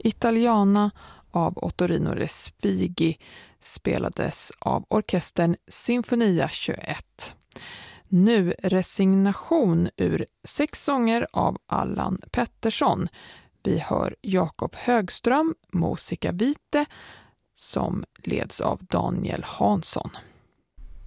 Italiana av Ottorino Respighi spelades av orkestern Sinfonia 21. Nu Resignation ur 6 sånger av Allan Pettersson. Vi hör Jakob Högström, Musica Vitae, som leds av Daniel Hansson.